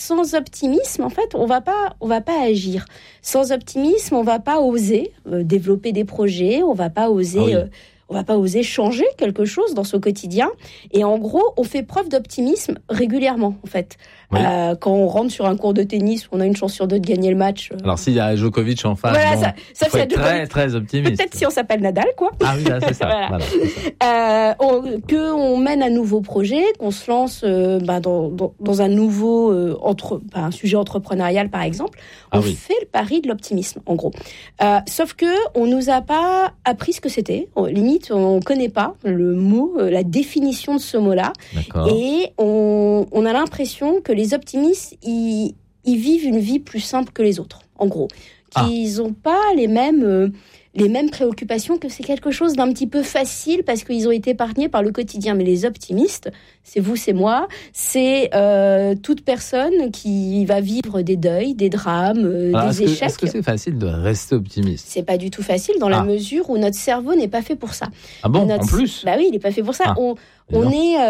sans optimisme, en fait, on va pas agir. Sans optimisme, on va pas oser développer des projets, on va pas oser changer quelque chose dans son quotidien. Et en gros, on fait preuve d'optimisme régulièrement, en fait. Oui. Quand on rentre sur un cours de tennis, on a une chance sur deux de gagner le match. Alors, s'il y a Djokovic en face, voilà, ça faut être très, très optimiste. Peut-être si on s'appelle Nadal, quoi. Ah oui, là, c'est ça. Voilà. Qu'on mène un nouveau projet, qu'on se lance dans un nouveau un sujet entrepreneurial, par exemple. On fait le pari de l'optimisme, en gros. Sauf que on nous a pas appris ce que c'était. Limite, on connaît pas le mot, la définition de ce mot-là. D'accord. Et on a l'impression que les optimistes, ils vivent une vie plus simple que les autres, en gros. Qu'ils n'ont pas les mêmes préoccupations, que c'est quelque chose d'un petit peu facile parce qu'ils ont été épargnés par le quotidien. Mais les optimistes, c'est vous, c'est moi, c'est toute personne qui va vivre des deuils, des drames, des échecs. Est-ce que c'est facile de rester optimiste ? C'est pas du tout facile dans la mesure où notre cerveau n'est pas fait pour ça. Ah bon, en plus ? Bah oui, il n'est pas fait pour ça. On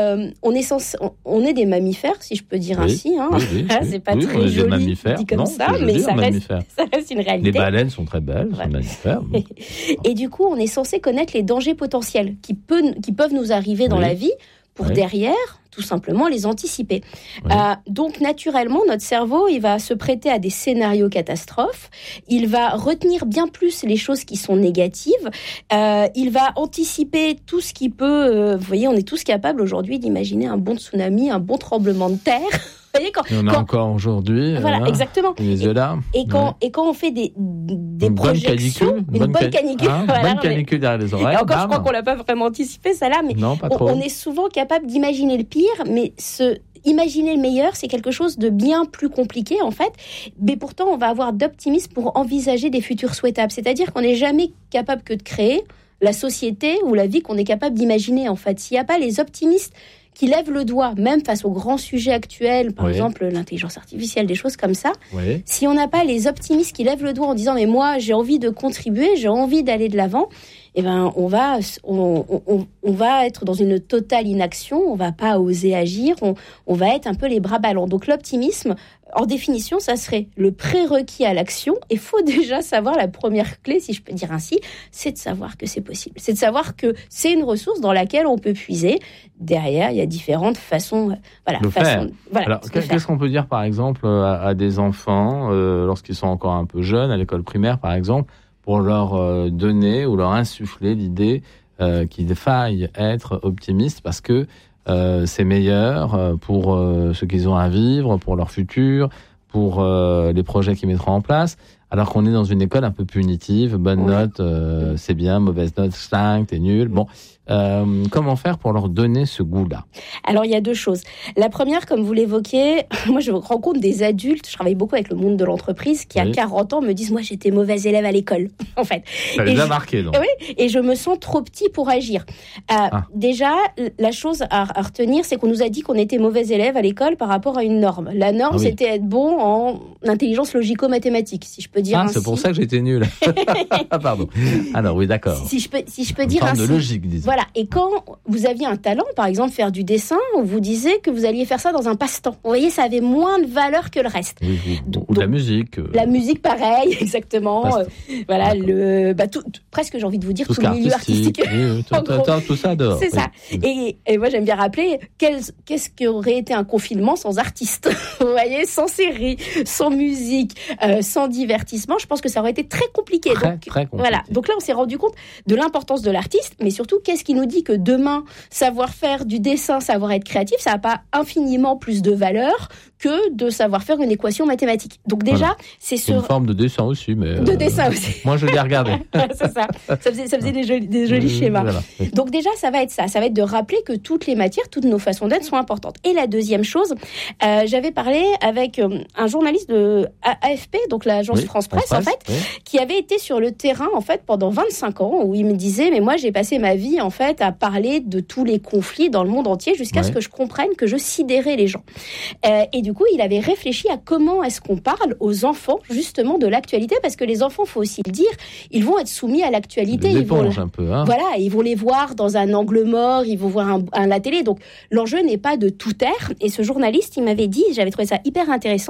est des mammifères, si je peux dire ainsi. Hein. Oui, c'est pas très joli dit comme ça, mais ça reste une réalité. Les baleines sont très belles, sont mammifères. Et du coup, on est censé connaître les dangers potentiels qui peuvent nous arriver dans la vie pour derrière, tout simplement, les anticiper. Oui. Donc, naturellement, notre cerveau, il va se prêter à des scénarios catastrophes. Il va retenir bien plus les choses qui sont négatives. Il va anticiper tout ce qui peut... vous voyez, on est tous capables aujourd'hui d'imaginer un bon tsunami, un bon tremblement de terre. Vous voyez, on a encore aujourd'hui. Voilà, exactement. Les yeux là. Et quand on fait des projections, une bonne canicule, bonne canicule derrière les oreilles. Et encore, je crois qu'on l'a pas vraiment anticipé, ça là, mais non, pas trop. On est souvent capable d'imaginer le pire, mais imaginer le meilleur, c'est quelque chose de bien plus compliqué, en fait. Mais pourtant, on va avoir d'optimisme pour envisager des futurs souhaitables. C'est-à-dire qu'on n'est jamais capable que de créer la société ou la vie qu'on est capable d'imaginer, en fait. S'il n'y a pas les optimistes qui lèvent le doigt, même face aux grands sujets actuels, par exemple l'intelligence artificielle, des choses comme ça, si on n'a pas les optimistes qui lèvent le doigt en disant « mais moi, j'ai envie de contribuer, j'ai envie d'aller de l'avant », eh ben, on va être dans une totale inaction, on va pas oser agir, on va être un peu les bras ballants. Donc l'optimisme, en définition, ça serait le prérequis à l'action. Il faut déjà savoir, la première clé, si je peux dire ainsi, c'est de savoir que c'est possible. C'est de savoir que c'est une ressource dans laquelle on peut puiser. Derrière, il y a différentes façons. Alors, qu'est-ce qu'on peut dire, par exemple, à des enfants, lorsqu'ils sont encore un peu jeunes, à l'école primaire, par exemple, pour leur donner ou leur insuffler l'idée qu'il faille être optimiste parce que c'est meilleur pour ce qu'ils ont à vivre, pour leur futur, pour les projets qu'ils mettront en place, alors qu'on est dans une école un peu punitive, bonne note, c'est bien, mauvaise note, 5, t'es nul. Bon, comment faire pour leur donner ce goût-là ? Alors, il y a deux choses. La première, comme vous l'évoquiez, moi, je rencontre des adultes, je travaille beaucoup avec le monde de l'entreprise, qui, à 40 ans, me disent « moi, j'étais mauvaise élève à l'école », en fait. Ça les a marqués, donc. Oui, et je me sens trop petit pour agir. Déjà, la chose à retenir, c'est qu'on nous a dit qu'on était mauvais élève à l'école par rapport à une norme. La norme, c'était être bon en intelligence logico-mathématique, si je peux dire ainsi. C'est pour ça que j'étais nul. Pardon. Alors, oui, d'accord. Si je peux dire ainsi. Une forme de logique, disons. Voilà. Et quand vous aviez un talent, par exemple, faire du dessin, on vous disait que vous alliez faire ça dans un passe-temps. Vous voyez, ça avait moins de valeur que le reste. Ou de la musique. La musique, pareil, exactement. Voilà, presque, j'ai envie de vous dire, tout le milieu artistique. Tout ça dehors. C'est ça. Et moi, j'aime bien rappeler, qu'est-ce qu'aurait été un confinement sans artistes ? Vous voyez, sans séries, sans musique, sans divertissement. Je pense que ça aurait été très compliqué. Très compliqué. Voilà. Donc là, on s'est rendu compte de l'importance de l'artiste, mais surtout, qu'est-ce qui nous dit que demain, savoir faire du dessin, savoir être créatif, ça n'a pas infiniment plus de valeur que de savoir faire une équation mathématique. Donc déjà, c'est une forme de dessin aussi, mais de dessin aussi. Moi, je l'ai regardé. C'est ça. Ça faisait des jolis schémas. Voilà. Donc déjà, ça va être ça. Ça va être de rappeler que toutes les matières, toutes nos façons d'être sont importantes. Et la deuxième chose, j'avais parlé avec un journaliste de AFP, donc l'agence France Presse, en fait, qui avait été sur le terrain, en fait, pendant 25 ans, où il me disait, mais moi, j'ai passé ma vie, en fait, à parler de tous les conflits dans le monde entier jusqu'à ce que je comprenne que je sidérais les gens. Et du coup, il avait réfléchi à comment est-ce qu'on parle aux enfants, justement, de l'actualité, parce que les enfants, faut aussi le dire, ils vont être soumis à l'actualité. Ils vont un peu, hein. Voilà, ils vont les voir dans un angle mort, ils vont voir la télé. Donc, l'enjeu n'est pas de tout taire. Et ce journaliste, il m'avait dit, j'avais trouvé ça hyper intéressant,